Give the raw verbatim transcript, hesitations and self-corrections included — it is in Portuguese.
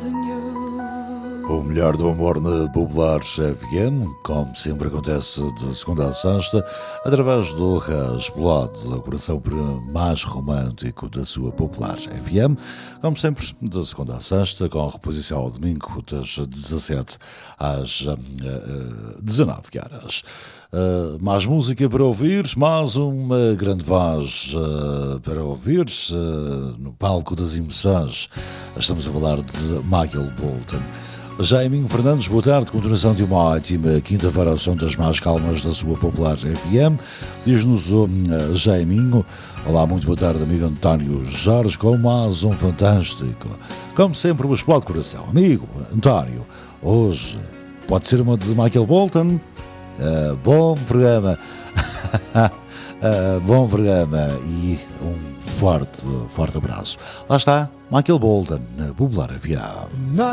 O melhor do amor na Popular F M, como sempre acontece de segunda a sexta, através do Rasblood, o coração mais romântico da sua Popular F M, como sempre de segunda a sexta, com a reposição ao domingo das dezassete às dezanove horas. Uh, mais música para ouvir, mais uma grande voz uh, para ouvir uh, no palco das emoções. Estamos a falar de Michael Bolton. Jaiminho Fernandes, boa tarde, continuação de uma ótima quinta-feira ao som das mais calmas da sua Popular F M. Diz-nos o uh, Jaiminho. Olá, muito boa tarde, amigo António Jorge, com mais um fantástico, como sempre, o Explode de Coração. Amigo António, hoje pode ser uma de Michael Bolton. Uh, bom programa. uh, bom programa e um forte, forte abraço. Lá está, Michael Bolton, na Popular F M.